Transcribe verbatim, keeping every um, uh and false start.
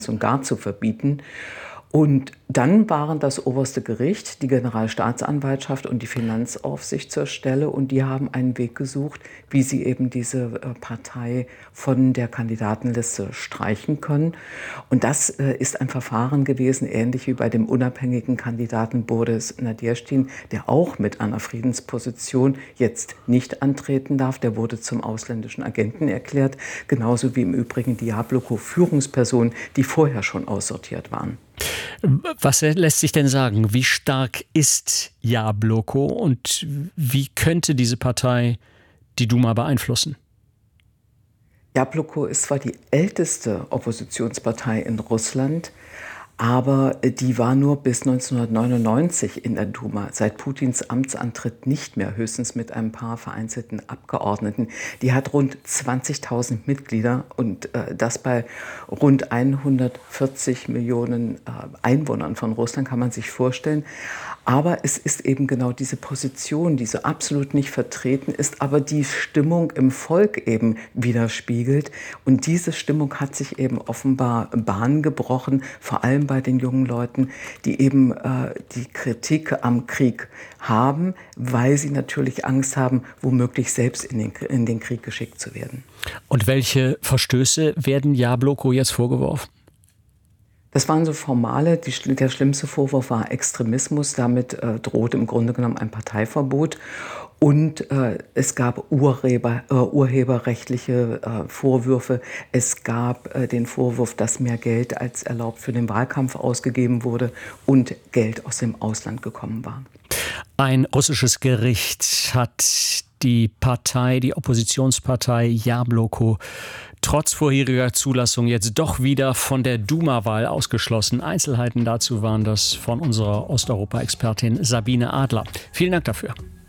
und gar zu verbieten. Und dann waren das oberste Gericht, die Generalstaatsanwaltschaft und die Finanzaufsicht zur Stelle. Und die haben einen Weg gesucht, wie sie eben diese Partei von der Kandidatenliste streichen können. Und das ist ein Verfahren gewesen, ähnlich wie bei dem unabhängigen Kandidaten Boris Nadjezdin, der auch mit einer Friedensposition jetzt nicht antreten darf. Der wurde zum ausländischen Agenten erklärt, genauso wie im Übrigen die Jabloko-Führungspersonen, die vorher schon aussortiert waren. Was lässt sich denn sagen? Wie stark ist Jabloko und wie könnte diese Partei die Duma beeinflussen? Jabloko ist zwar die älteste Oppositionspartei in Russland, aber die war nur bis neunzehnhundertneunundneunzig in der Duma, seit Putins Amtsantritt nicht mehr, höchstens mit ein paar vereinzelten Abgeordneten. Die hat rund zwanzigtausend Mitglieder und äh, das bei rund hundertvierzig Millionen äh, Einwohnern von Russland, kann man sich vorstellen. Aber es ist eben genau diese Position, die so absolut nicht vertreten ist, aber die Stimmung im Volk eben widerspiegelt. Und diese Stimmung hat sich eben offenbar Bahn gebrochen, vor allem bei den jungen Leuten, die eben äh, die Kritik am Krieg haben, weil sie natürlich Angst haben, womöglich selbst in den, in den Krieg geschickt zu werden. Und welche Verstöße werden Jabloko jetzt vorgeworfen? Das waren so formale, die, der schlimmste Vorwurf war Extremismus, damit äh, droht im Grunde genommen ein Parteiverbot. Und äh, es gab Urheber, äh, urheberrechtliche äh, Vorwürfe. Es gab äh, den Vorwurf, dass mehr Geld als erlaubt für den Wahlkampf ausgegeben wurde und Geld aus dem Ausland gekommen war. Ein russisches Gericht hat die Partei, die Oppositionspartei Jabloko, trotz vorheriger Zulassung jetzt doch wieder von der Duma-Wahl ausgeschlossen. Einzelheiten dazu waren das von unserer Osteuropa-Expertin Sabine Adler. Vielen Dank dafür.